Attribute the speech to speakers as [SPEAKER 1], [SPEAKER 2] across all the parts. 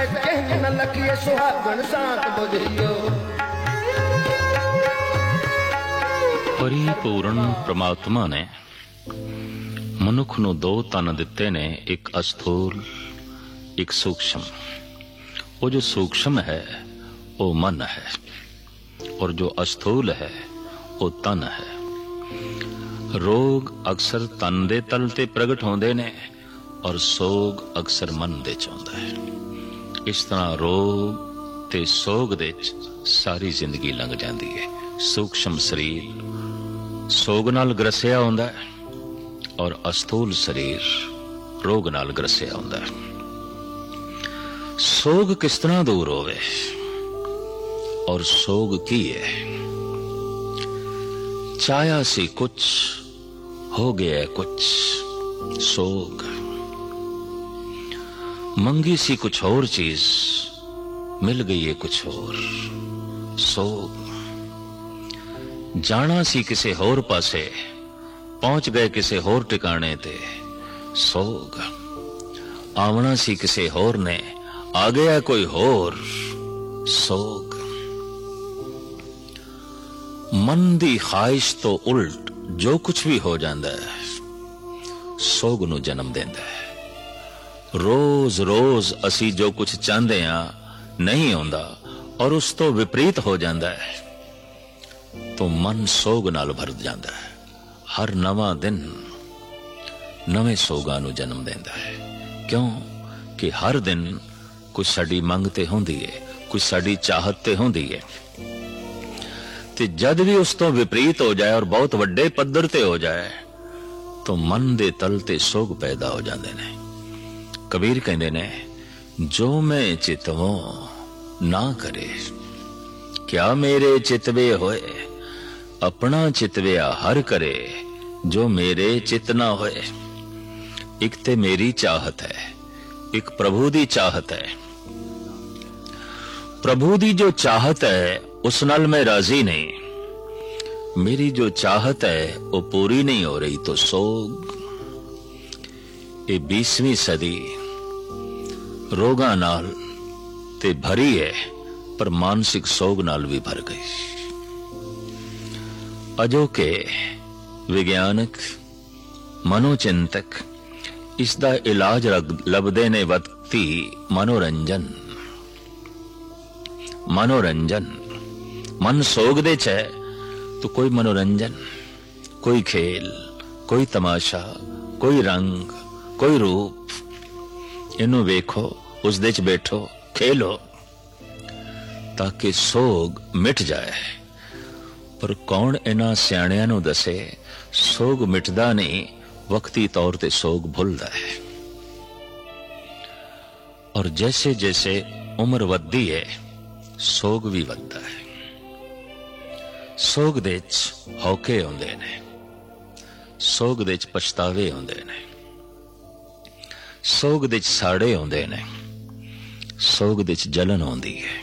[SPEAKER 1] कहन न लखिए सुहागन सांत बुझियो।
[SPEAKER 2] परिपूर्ण परमात्मा ने मनुख ਨੂੰ ਦੋ ਤਨ ਦਿੱਤੇ ਨੇ, ਇੱਕ ਅਸਥੂਲ ਇੱਕ ਸੂक्ष्म। वो जो सूक्ष्म है वो मन है और जो अस्थूल है वो तन है। रोग अक्सर तन दे तल ते प्रगट होंदे ने और सोग अक्सर मन दे च हुंदा है। इस तरह रोग ते सोग दे सारी जिंदगी लंघ जाती है। सूक्ष्म शरीर सोग नाल ग्रसिया हुंदा है और अस्थूल शरीर रोग नाल ग्रसिया हुंदा है। सोग किस तरह दूर होवे और सोग की है? चाया सी कुछ हो गया कुछ सोग, मंगी सी कुछ और चीज मिल गई है कुछ और सोग, जाना सी किसे होर पासे पहुंच गए किसे होर टिकाने ते सोग, आवना सी किसे होर ने आ गया कोई होर सोग। मन दी ख्वाहिश तो उल्ट जो कुछ भी हो जाता है सोग नू जन्म देंदा है। रोज रोज असी जो कुछ चाहते हैं नहीं होंदा और उस तो विपरीत हो जाता है तो मन सोग नाल भर जाता है। हर नवा दिन नवे सोगां नू जन्म देंदा है। क्यों कि हर दिन कुछ साडी मंग ते हुंदी है, कुछ साडी चाहत ते हुंदी है। ते जद भी उस तो विपरीत हो जाए और बहुत वड्डे पद्धर ते हो जाए तो मन दे तल ते सोग पैदा हो जाते ने। कबीर कहंदे ने जो मैं चितवो ना करे, क्या मेरे चितवे होए अपना चितविया हर करे, जो मेरे चित ना होए। एक ते मेरी चाहत है, एक प्रभु दी चाहत है। प्रभु दी जो चाहत है उस नाल मैं राजी नहीं, मेरी जो चाहत है वो पूरी नहीं हो रही तो सोग। ये 20वीं सदी रोगां नाल ते भरी है पर मानसिक सोग नाल भी भर गई। अजोके विज्ञानक मनोचिंतक इसका इलाज लभदे ने वक्ती मनोरंजन। मनोरंजन मन सोग दे च है तो कोई मनोरंजन, कोई खेल, कोई तमाशा, कोई रंग, कोई रूप, इनू वेखो उस दे च बैठो खेलो ताकि सोग मिट जाए। पर कौन इन्हां सियाणियां नू दसे सोग मिटदा नहीं, वक्ती तौर ते सोग भुलदा है। और जैसे जैसे उम्र वधदी है सोग भी वधदा है। सोग दे च हौके आउंदे ने, सोग दे च पछतावे आउंदे ने, सोग दे च साड़े आउंदे ने, सोग दे च जलन आउंदी है।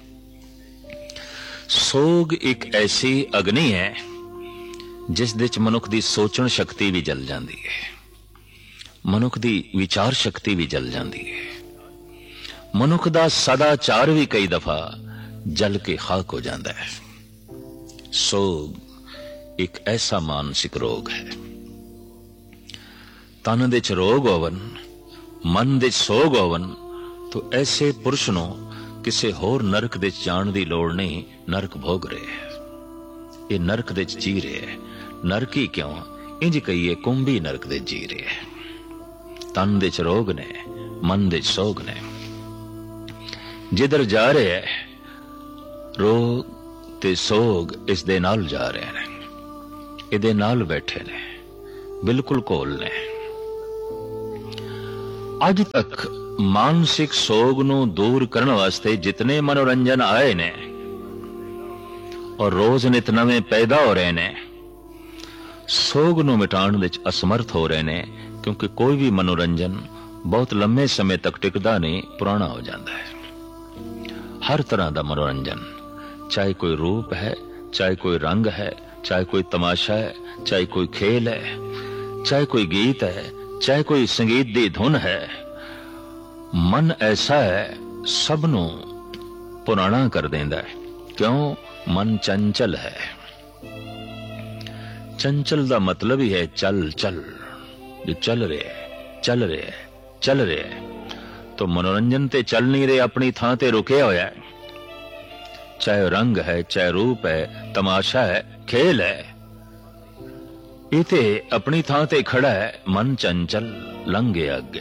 [SPEAKER 2] सोग एक ऐसी अग्नि है जिस दे च मनुख दी सोचण शक्ति भी जल जाती है, मनुख दी विचार शक्ति भी जल जाती है। मनुख दा सदाचार भी कई दफा जल के खाक हो जाता है। सोग एक ऐसा मानसिक रोग है। तन दे च रोग होवन, मन दे सोग होवन तो ऐसे पुरुष नूं किसे होर नरक दे जाण दी लोड़ नहीं, नरक भोग रहे है। ये नरक दे जी रहे है। नरक ही क्यों, इंज कहिए कुंभी नरक दे जी रहे है। तन दे च रोग ने, मन दे सोग ने। जिधर जा रहे है रोग ते सोग इस दे नाल जा रहे ने, इहदे नाल बैठे ने, बिल्कुल कोल ने। अज तक मानसिक सोग नू दूर करने वास्ते जितने मनोरंजन आए ने और रोज नित नवे पैदा हो रहे ने, सोग नू मिटाण विच असमर्थ हो रहे ने, क्योंकि कोई भी मनोरंजन बहुत लंबे समय तक टिकदा नहीं, पुराना हो जाता है। हर तरह का मनोरंजन, चाहे कोई रूप है, चाहे कोई रंग है, चाहे कोई तमाशा है, चाहे कोई खेल है, चाहे कोई गीत है, चाहे कोई संगीत दी धुन है, मन ऐसा है ਸਭ ਨੂੰ ਪੁਰਾਣਾ ਕਰ ਦਿੰਦਾ ਹੈ। ਕਿਉਂ? ਮਨ ਚੰਚਲ ਹੈ। ਚੰਚਲ ਦਾ ਮਤਲਬ ਹੀ ਹੈ ਚਲ ਚਲ, ਜੋ ਚੱਲ ਰਿਹਾ ਹੈ, ਚੱਲ ਰਿਹਾ ਹੈ, ਚੱਲ ਰਿਹਾ ਹੈ। तो मनोरंजन ते चल नहीं रहे, अपनी थां ते रुके होया है। चाहे रंग है, चाहे रूप है, तमाशा है, खेल है, इते अपनी थां ते खड़ा है। मन चंचल लंघे अगे,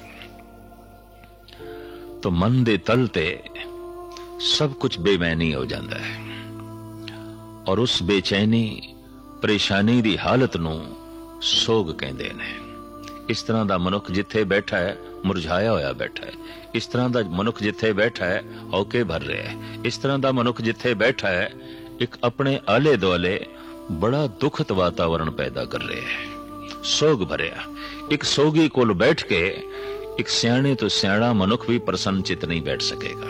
[SPEAKER 2] तो मन दे तल ते सब कुछ बेमैनी हो जाता है। और उस बेचैनी परेशानी दी हालत नूं सोग कहंदे ने। इस तरह दा मनुख जिथे बैठा है मुरझाया होया बैठा है। इस तरह दा मनुख जिथे बैठा है हौके भर रहा है। इस तरह दा मनुख जिथे बैठा है एक अपने आले दुआले बड़ा दुखद वातावरण पैदा कर रहा है, सोग भरिया। एक सोगी कोल बैठ के एक सियाणे तो सियाणा मनुख भी प्रसन्न चित नहीं बैठ सकेगा।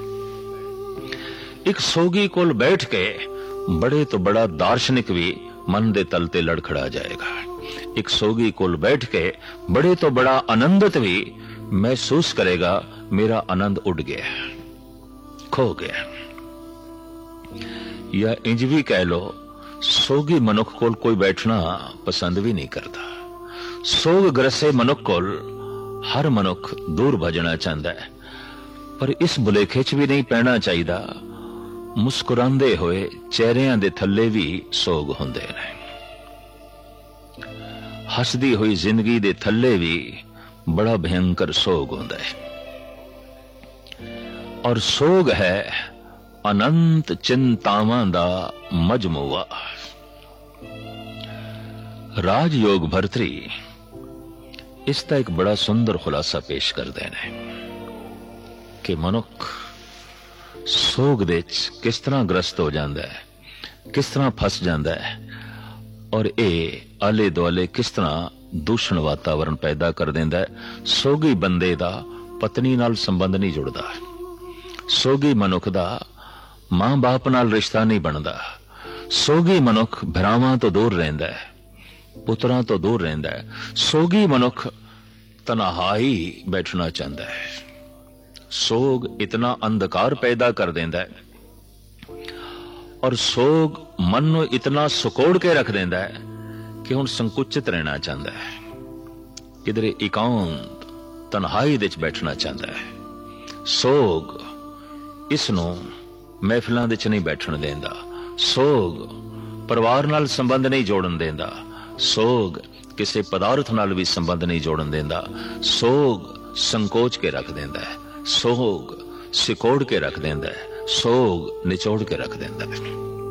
[SPEAKER 2] एक सोगी कोल बैठ के बड़े तो बड़ा दार्शनिक भी मन दे तल ते लड़खड़ा जाएगा। एक सोगी कोल बैठ के बड़े तो बड़ा आनंदित भी महसूस करेगा, मेरा आनंद उड़ गया, खो गया। या इंज भी कह लो, सोगी मनुख कोल कोई बैठना पसंद भी नहीं करता। सोग ग्रसे मनुख कोल हर मनुख दूर भजना चाहता है। पर इस भुलेखे च भी नहीं पैना चाहिए, मुस्कुरांदे होए चेहरियां दे थल्ले भी सोग हुंदे ने। हसदी हुई जिंदगी दे थल्ले भी बड़ा भयंकर सोग होता है। और सोग है अनंत चिंतावां दा मजमुआ। राजयोग भरतरी इसका एक बड़ा सुंदर खुलासा पेश करते हैं कि मनुख सोग दे किस तरह ग्रस्त हो जाता है, किस तरह फस जाता है, और ये आले दुआले किस तरह दूषण वातावरण पैदा कर देंदा है। सोगी बंदे दा पत्नी नाल संबंध नहीं जुड़दा, सोगी मनुख दा मां बाप नाल रिश्ता नहीं बनदा, सोगी मनुख भरावां तो दूर रहिंदा है, पुत्रां तो दूर रहिंदा है। सोगी मनुख तन्हाई बैठना चाहता है। सोग इतना अंधकार पैदा कर देंदा है और सोग मन नूं इतना सुकोड़ के रख देंदा है कि हुण संकुचित रहना चाहता है, किधरे एकांत तन्हाई दे च बैठना चाहता है। सोग इसनूं महफिलां दे च नहीं बैठण देंदा, सोग परिवार नाल संबंध नहीं जोड़न देंदा, सोग किसी पदार्थ नाल भी संबंध नहीं जोड़न देंदा। सोग संकोच के रख देंदा है, सोग सिकोड़ के रख देंदा है, सोग निचोड़ के रख देंदा है।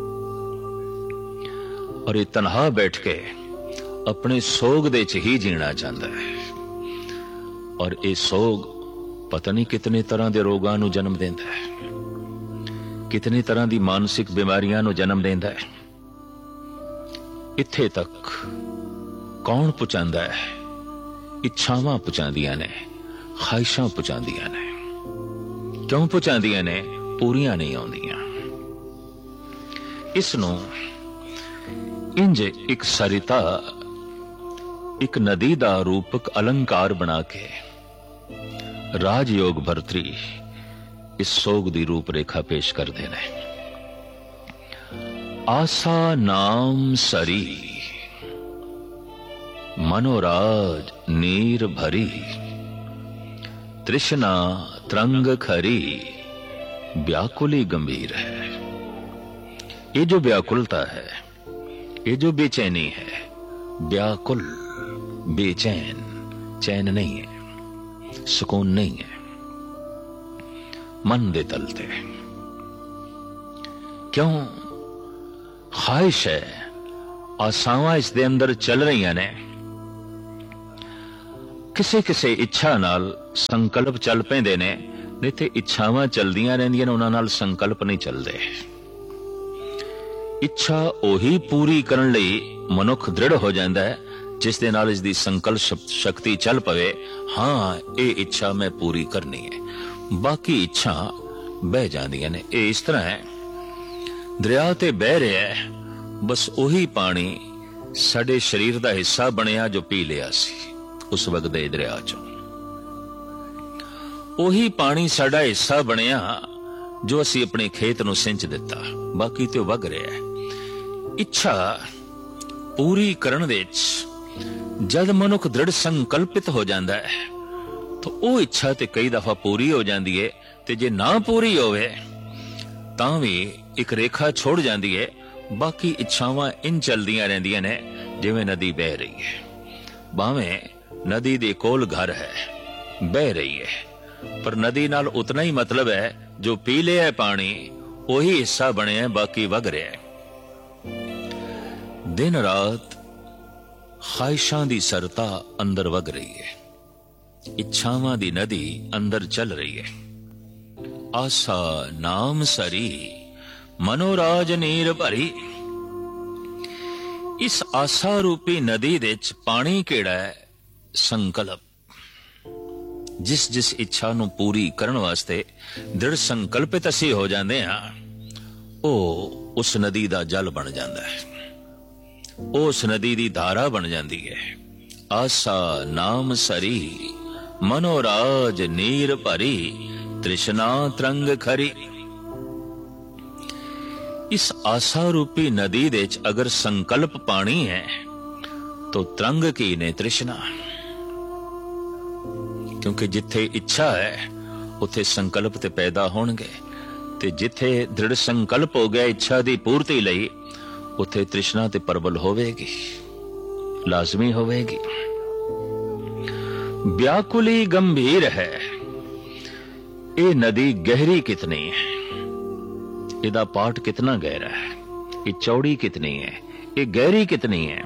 [SPEAKER 2] और ये तन्हा बैठ के अपने सोग दे च ही जीना चाहता है। और ये सोग पता नहीं कितने तरह के रोगां नूं जन्म देंदा है, कितनी तरह की मानसिक बीमारियां नूं जन्म देंदा है। इत्थे तक कौन पहुंचांदा है? इच्छावां पहुंचांदियां ने, ख्वाहिशां पहुंचांदियां ने। क्यों पहुंचांदियां ने? पूरियां नहीं आउंदियां। इसनूं इंज एक सरिता, एक नदी दा रूपक अलंकार बना के राजयोग भरतरी इस सोग दी रूपरेखा पेश कर देने। आसा नाम सरी, मनोराज नीर भरी, तृष्णा तरंग खरी, व्याकुली गंभीर है। ये जो व्याकुलता है, ये जो बेचैनी है, व्याकुल बेचैन, चैन नहीं है, सुकून नहीं है, मन दे तलते। क्यों? ख्वाहिश है, आसावां इस दे अंदर चल रही ने। किसे किसे इच्छा नाल संकल्प चल पैंदे ने, नहीं ते इच्छावां चलदियां रहिंदियां ने, उन्हां नाल संकल्प नहीं चलदे। इच्छा ओही पूरी करन लई मनुख दृढ़ हो जाता है जिस दे नाल इसदी संकल्प शक्ति चल पवे। हाँ, ये इच्छा मैं पूरी करनी है। बाकी इच्छा बह जांदियां ने। ये इस तरह है, दरिया ते बह रहा है, बस ओही पानी साडे शरीर दा हिस्सा बनिया जो पी लिया सी उस वक्त दे दरिया चों। ਉਹੀ ਪਾਣੀ ਸਾਡਾ ਹਿੱਸਾ ਬਣਿਆ ਜੋ ਅਸੀਂ ਆਪਣੇ ਖੇਤ ਨੂੰ ਸਿੰਚ ਦਿੱਤਾ, ਬਾਕੀ ਤੇ ਉਹ ਵਗ ਰਿਹਾ ਹੈ। ਇੱਛਾ ਪੂਰੀ ਕਰਨ ਵਿੱਚ ਜਦ ਮਨੁੱਖ ਦ੍ਰਿੜ ਸੰਕਲਪਿਤ ਹੋ ਜਾਂਦਾ ਹੈ ਤਾਂ ਉਹ ਇੱਛਾ ਤੇ ਕਈ ਦਫਾ ਪੂਰੀ ਹੋ ਜਾਂਦੀ ਹੈ, ਤੇ ਜੇ ਨਾ ਪੂਰੀ ਹੋਵੇ ਤਾਂ ਵੀ ਇੱਕ ਰੇਖਾ ਛੋੜ ਜਾਂਦੀ ਹੈ। ਬਾਕੀ ਇੱਛਾਵਾਂ ਇੰਝ ਚੱਲਦੀਆਂ ਰਹਿੰਦੀਆਂ ਨੇ ਜਿਵੇਂ ਨਦੀ ਬਹਿ ਰਹੀ ਹੈ। ਭਾਵੇਂ ਨਦੀ ਦੇ ਕੋਲ ਘਰ ਹੈ, ਬਹਿ ਰਹੀ ਹੈ, ਪਰ ਨਦੀ ਨਾਲ ਉਤਨਾ ਹੀ ਮਤਲਬ ਹੈ ਜੋ ਪੀ ਲਿਆ ਹੈ ਪਾਣੀ ਉਹੀ ਹਿੱਸਾ ਬਣਿਆ, ਬਾਕੀ ਵਗ ਰਿਹਾ ਹੈ। ਦਿਨ ਰਾਤ ਖਾਹਿਸ਼ਾਂ ਦੀ ਸਰਤਾ ਅੰਦਰ ਵਗ ਰਹੀ ਹੈ, ਇੱਛਾਵਾਂ ਦੀ ਨਦੀ ਅੰਦਰ ਚੱਲ ਰਹੀ ਹੈ। ਆਸਾ ਨਾਮ ਸਰੀ ਮਨੋਰਾਜ ਨੀਰ ਭਰੀ। ਇਸ ਆਸਾ ਰੂਪੀ ਨਦੀ ਦੇ ਵਿੱਚ ਪਾਣੀ ਕਿਹੜਾ ਹੈ? ਸੰਕਲਪ। ਜਿਸ ਜਿਸ ਇੱਛਾ ਨੂੰ ਪੂਰੀ ਕਰਨ ਵਾਸਤੇ ਦ੍ਰਿੜ ਸੰਕਲਪਿਤ ਅਸੀਂ ਹੋ ਜਾਂਦੇ ਹਾਂ, ਉਹ ਉਸ ਨਦੀ ਦਾ ਜਲ ਬਣ ਜਾਂਦਾ ਹੈ, ਉਸ ਨਦੀ ਦੀ ਧਾਰਾ ਬਣ ਜਾਂਦੀ ਹੈ। ਆਸਾ ਨਾਮ ਸਰੀ ਮਨੋਰਾਜ ਨੀਰ ਭਰੀ ਤ੍ਰਿਸ਼ਨਾ ਤਰੰਗ ਖਰੀ। ਇਸ ਆਸਾ ਰੂਪੀ ਨਦੀ ਦੇ ਵਿੱਚ ਅਗਰ ਸੰਕਲਪ ਪਾਣੀ ਹੈ तो तरंग की ने तृष्णा, क्योंकि जिथे इच्छा है उथे संकल्प ते पैदा होणगे, ते जिथे दृढ़ संकल्प हो गया इच्छा दी पूर्ति लई उथे तृष्णा ते प्रबल होवेगी, लाजमी होवेगी। व्याकुली गंभीर है, ये नदी गहरी कितनी है, इदा पाट कितना गहरा है, ये चौड़ी कितनी है, ये गहरी कितनी है।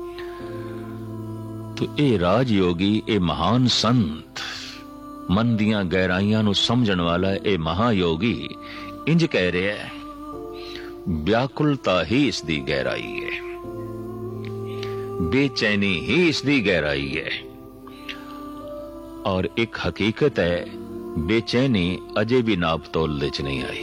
[SPEAKER 2] तो ये राजयोगी, ये महान संत, मन दियां गहराइयां नू समझण वाला ये महायोगी इंज कह रहे है, व्याकुलता ही इसदी गहराई है, बेचैनी ही इसदी गहराई है। और एक हकीकत है, बेचैनी अजे भी नाप तोल दे च नहीं आई।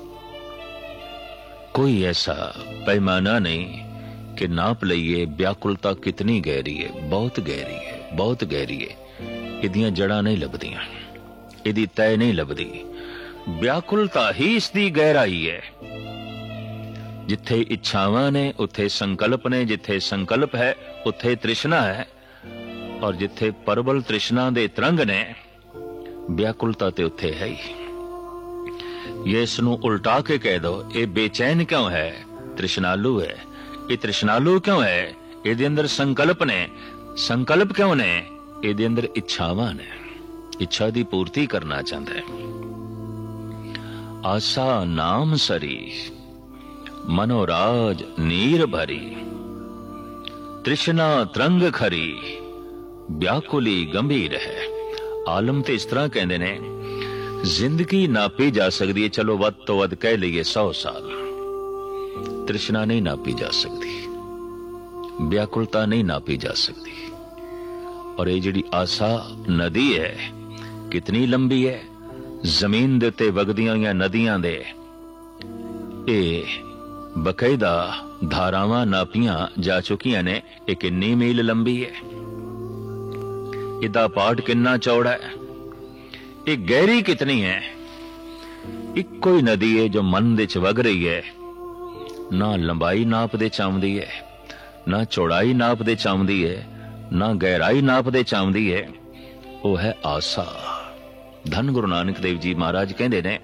[SPEAKER 2] कोई ऐसा पैमाना नहीं कि नाप लईए व्याकुलता कितनी गहरी है, बहुत गहरी है, बहुत गहरी है। इदियां जड़ा नहीं लभदियां, इदी तय नहीं लभदी। व्याकुलता ही इसदी गहराई है। जिथे इच्छावां ने उथे संकल्प ने, जिथे संकल्प है उथे तृष्णा है, और जिथे प्रबल तृष्णा दे तरंग ने व्याकुलता ते उथे है ही। ये इसनू उल्टा के कह दो, ये बेचैन क्यों है? तृष्णालु है। ये तृष्णालु क्यों है? ये अंदर संकल्प ने। संकल्प क्यों ने? ये अंदर इच्छावां ने, इच्छा दी पूर्ति करना चाहता है। आशा नाम सरी मनोराज नीर भरी, तृष्णा तरंग खरी व्याकुली गंभीर है। आलम ते इस तरह कहते ने, जिंदगी नापी जा सकती है, चलो वध तो वध कह लीए 100 साल, तृष्णा नहीं नापी जा सकती, व्याकुलता नहीं नापी जा सकती। और ये जिहड़ी आशा नदी है कितनी लंबी है, जमीन दे उत्ते वगदियां होईयां नदियां दे ये बकायदा धारावां नापियां जा चुकियां ने, ये कितनी मील लंबी है, इदा पाट कितना चौड़ा है, ये गहरी कितनी है। एक कोई नदी है जो मन दे च वग रही है, ना लंबाई नाप दे चांदी है, ना चौड़ाई नाप दे चांदी है, ना गहराई नाप दे चांदी है, वो है आशा। धन गुरु नानक देव जी महाराज कहते ने,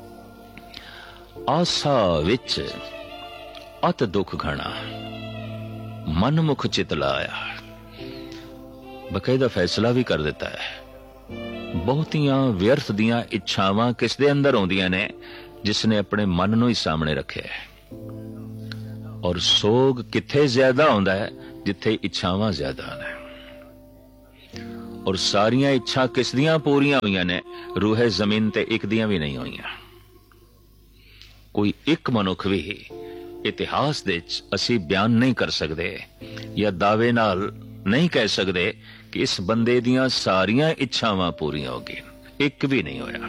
[SPEAKER 2] आशा विच अत दुख घना मन मुख चित लाया। बकायदा फैसला भी कर देता है। बहुतियां व्यर्थ दियां इच्छावां किस दे अंदर आउंदियां ने? जिसने अपने मन नूं ही सामने रखे है। और सोग किथे ज्यादा होंदा है? जिथे इच्छावां ज्यादा ने। और सारियां इच्छा किस दियां पूरियां होईयां ने? रूहे जमीन ते एक दियां भी नहीं होईयां। कोई एक मनुख भी इतिहास दे असी बयान नहीं कर सकते या दावे नाल नहीं कह सकते कि इस बंदे दियां सारियां इच्छावां पूरियां हो गई, एक भी नहीं होया।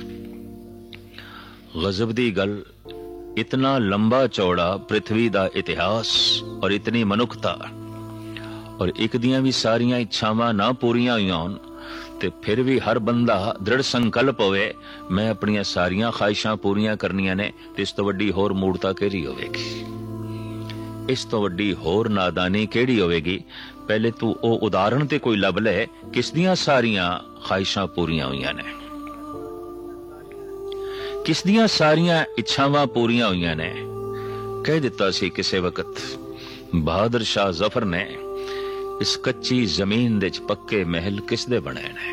[SPEAKER 2] गजब दी गल, इतना लंबा चौड़ा पृथ्वी दा इतिहास और इतनी मनुखता, और एक दियां भी सारियां इच्छावां ना पूरियां हुईयां होन, ਤੇ ਫਿਰ ਵੀ ਹਰ ਬੰਦਾ ਦ੍ਰਿੜ ਸੰਕਲਪ ਹੋਵੇ ਮੈਂ ਆਪਣੀਆਂ ਸਾਰੀਆਂ ਖਾਹਿਸ਼ਾਂ ਪੂਰੀਆਂ ਕਰਨੀਆਂ ਨੇ, ਤੇ ਇਸ ਤੋਂ ਵੱਡੀ ਹੋਰ ਮੂਰਤਾ ਕਿਹੜੀ ਹੋਵੇਗੀ? ਇਸ ਤੋਂ ਵੱਡੀ ਹੋਰ ਨਾਦਾਨੀ ਕਿਹੜੀ ਹੋਵੇਗੀ? ਪਹਿਲੇ ਤੂੰ ਉਹ ਉਦਾਹਰਣ ਤੇ ਕੋਈ ਲੱਭ ਲੈ ਕਿਸ ਦੀਆਂ ਸਾਰੀਆਂ ਖਾਹਿਸ਼ਾਂ ਪੂਰੀਆਂ ਹੋਈਆਂ ਨੇ, ਕਿਸ ਦੀਆਂ ਸਾਰੀਆਂ ਇੱਛਾਵਾਂ ਪੂਰੀਆਂ ਹੋਈਆਂ ਨੇ। ਕਹਿ ਦਿੱਤਾ ਸੀ ਕਿਸੇ ਵਕਤ ਬਹਾਦਰ ਸ਼ਾਹ ਜ਼ਫਰ ਨੇ, ਇਸ ਕੱਚੀ ਜ਼ਮੀਨ ਦੇ ਚ ਪੱਕੇ ਮਹਿਲ ਕਿਸ ਦੇ ਬਣੇ ਨੇ?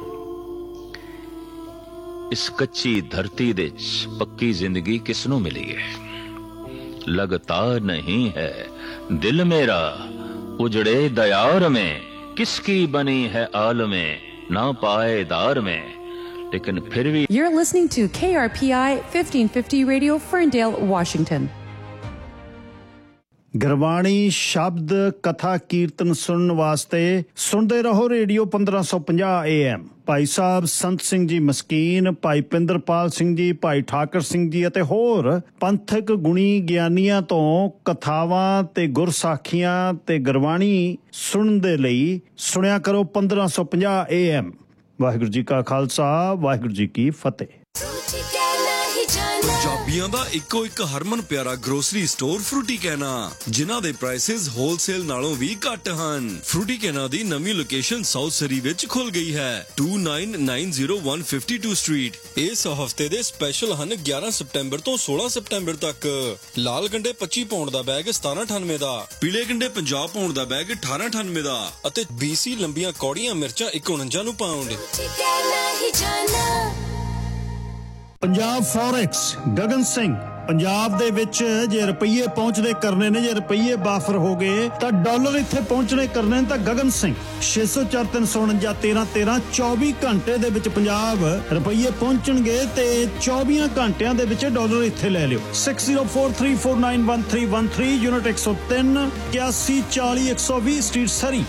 [SPEAKER 2] ਇਸ ਕੱਚੀ ਧਰਤੀ ਦੇ ਚ ਪੱਕੀ ਜ਼ਿੰਦਗੀ ਕਿਸ ਨੂੰ ਮਿਲੀ ਹੈ? लगता नहीं है दिल मेरा उजड़े दयार में, किसकी बनी है आलमें ना पाएदार में, लेकिन फिर भी।
[SPEAKER 3] You're listening to KRPI 1550 Radio, Ferndale, Washington.
[SPEAKER 4] Gurbani ਸ਼ਬਦ ਕਥਾ ਕੀਰਤਨ ਸੁਣਨ ਵਾਸਤੇ ਸੁਣਦੇ ਰਹੋ ਰੇਡੀਓ 1550 AM। ਭਾਈ ਸਾਹਿਬ ਸੰਤ ਸਿੰਘ ਜੀ ਮਸਕੀਨ, ਭਾਈ ਪਿੰਦਰਪਾਲ ਸਿੰਘ ਜੀ, ਭਾਈ ਠਾਕਰ ਸਿੰਘ ਜੀ ਅਤੇ ਹੋਰ ਪੰਥਕ ਗੁਣੀ ਗਿਆਨੀਆਂ ਤੋਂ ਕਥਾਵਾਂ ਤੇ ਗੁਰਸਾਖੀਆਂ ਤੇ ਗੁਰਬਾਣੀ ਸੁਣਨ ਦੇ ਲਈ ਸੁਣਿਆ ਕਰੋ 1550 AM। ਵਾਹਿਗੁਰੂ ਜੀ ਕਾ ਖਾਲਸਾ, ਵਾਹਿਗੁਰੂ ਜੀ ਕੀ ਫਤਿਹ।
[SPEAKER 5] ਪੰਜਾਬੀਆਂ ਦਾ ਇੱਕੋ ਇੱਕ ਹਰਮਨ ਪਿਆਰਾ ਗਰੋਸਰੀ ਸਟੋਰ ਫਰੂਟੀ ਕੈਨਾ, ਜਿਨ੍ਹਾਂ ਦੇ ਪ੍ਰਾਈਸਿਸ ਹੋਲਸੇਲ ਨਾਲੋਂ ਵੀ ਘੱਟ ਹਨ। ਫਰੂਟੀ ਕੈਨਾ ਦੀ ਨਵੀਂ ਲੋਕੇਸ਼ਨ ਸਾਊਥ ਸਰੀ ਵਿੱਚ ਖੁੱਲ ਗਈ ਹੈ, 2990 ਸਟਰੀਟ। ਇਸ ਹਫਤੇ ਦੇ ਸਪੈਸ਼ਲ ਹਨ 11 ਸਤੰਬਰ ਤੋਂ 16 ਸਤੰਬਰ ਤੱਕ। ਲਾਲ ਗੰਡੇ 25 ਪਾਉਂਡ ਦਾ ਬੈਗ 1798 ਦਾ, ਪੀਲੇ ਗੰਡੇ 50 ਪਾਉਂਡ ਦਾ ਬੈਗ 1898 ਦਾ ਅਤੇ BC ਲੰਬੀਆਂ ਕੌੜੀਆਂ ਮਿਰਚਾਂ 49 ਨੂੰ ਪਾਉਂਡ।
[SPEAKER 4] ਪੰਜਾਬ ਫੋਰੈਕਸ ਗਗਨ ਸਿੰਘ, ਪੰਜਾਬ ਦੇ ਵਿੱਚ ਜੇ ਰੁਪਈਏ ਪਹੁੰਚਦੇ ਕਰਨੇ ਨੇ, ਜੇ ਰੁਪਈਏ ਬਾਫਰ ਹੋ ਗਏ ਤਾਂ ਡਾਲਰ ਇੱਥੇ ਪਹੁੰਚਣੇ ਕਰਨੇ ਨੇ ਤਾਂ ਗਗਨ ਸਿੰਘ 604 349 1313 24 ਘੰਟੇ ਦੇ ਵਿੱਚ ਪੰਜਾਬ ਰੁਪਈਏ ਪਹੁੰਚਣਗੇ ਤੇ 24 ਘੰਟਿਆਂ ਦੇ ਵਿੱਚ ਡਾਲਰ ਇੱਥੇ ਲੈ ਲਿਓ। 6043491313 ਯੂਨਿਟ 103 8140 120 ਸਟਰੀਟ ਸਰੀ,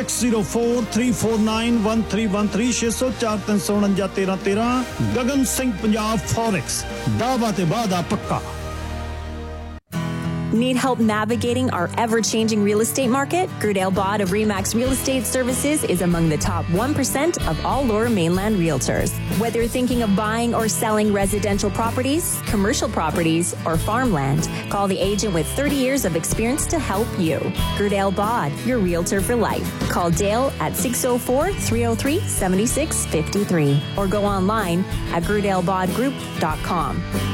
[SPEAKER 4] 6043491313 604 349 1313 ਗਗਨ ਸਿੰਘ ਪੰਜਾਬ ਫੋਰੈਕਸ, ਦਾਅਵਾ ਤੇ ਵਾਅਦਾ ਪੱਕਾ।
[SPEAKER 6] Need help navigating our ever-changing real estate market? Gerdale Bod of Remax Real Estate Services is among the top 1% of all Lower Mainland realtors. Whether you're thinking of buying or selling residential properties, commercial properties, or farmland, call the agent with 30 years of experience to help you. Gerdale Bod, your realtor for life. Call Dale at 604-303-7653 or go online at gerdalebodgroup.com.